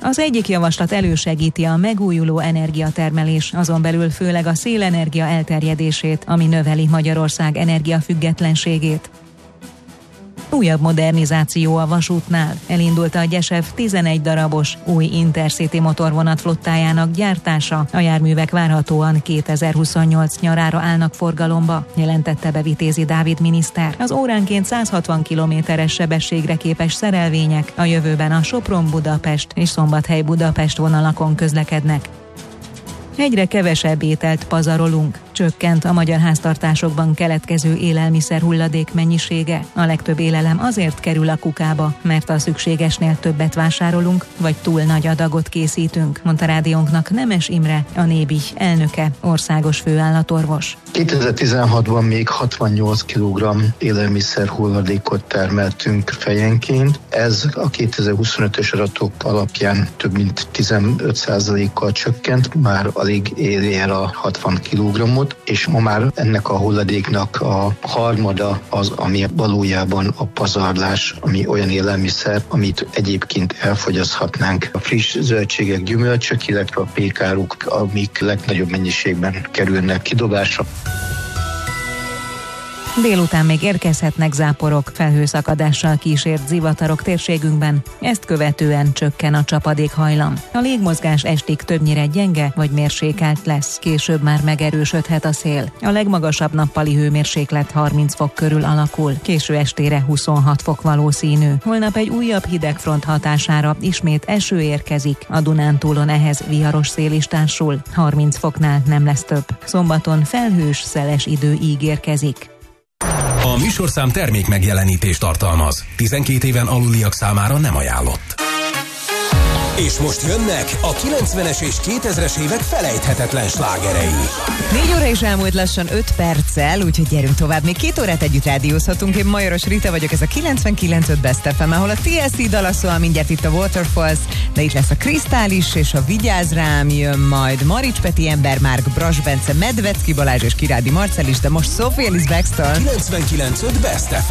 Az egyik javaslat elősegíti a megújuló energiatermelés, azon belül főleg a szélenergia elterjedését, ami növeli Magyarország energiafüggetlenségét. Újabb modernizáció a vasútnál. Elindult a Gyesev 11 darabos új Intercity motorvonat flottájának gyártása. A járművek várhatóan 2028 nyarára állnak forgalomba, jelentette be Vitézi Dávid miniszter. Az óránként 160 km/s sebességre képes szerelvények a jövőben a Sopron-Budapest és Szombathely-Budapest vonalakon közlekednek. Egyre kevesebb ételt pazarolunk. Csökkent a magyar háztartásokban keletkező élelmiszer hulladék mennyisége. A legtöbb élelem azért kerül a kukába, mert a szükségesnél többet vásárolunk, vagy túl nagy adagot készítünk, mondta rádiónknak Nemes Imre, a Nébi elnöke, országos főállatorvos. 2016-ban még 68 kg élelmiszer hulladékot termeltünk fejenként. Ez a 2025-ös adatok alapján több mint 15%-kal csökkent, már alig éri el a 60 kg-ot, és ma már ennek a hulladéknak a harmada az, ami valójában a pazarlás, ami olyan élelmiszer, amit egyébként elfogyaszthatnánk. A friss zöldségek, gyümölcsök, illetve a pékáruk, amik legnagyobb mennyiségben kerülnek kidobásra. Délután még érkezhetnek záporok, felhőszakadással kísért zivatarok térségünkben, ezt követően csökken a csapadékhajlam. A légmozgás estig többnyire gyenge vagy mérsékelt lesz, később már megerősödhet a szél. A legmagasabb nappali hőmérséklet 30 fok körül alakul, késő estére 26 fok valószínű. Holnap egy újabb hidegfront hatására ismét eső érkezik, a Dunántúlon ehhez viharos szél is társul, 30 foknál nem lesz több. Szombaton felhős, szeles idő ígérkezik. A műsorszám termék megjelenítést tartalmaz. 12 éven aluliak számára nem ajánlott. És most jönnek a 90-es és 2000-es évek felejthetetlen slágerei. 4 óra is elmúlt lassan 5 perccel, úgyhogy gyerünk tovább. Még 2 órát együtt rádiózhatunk. Én Majoros Rita vagyok, ez a 99.5 Best FM, ahol a TLC dala szól, mindjárt itt a Waterfalls, de itt lesz a Kristális és a Vigyázz rám, jön majd Marics Peti, Ember Márk, Brass Bence, Medvecki Balázs és Kirádi Marcel is, de most Sophie Ellis Bextor. 99.5 Best FM.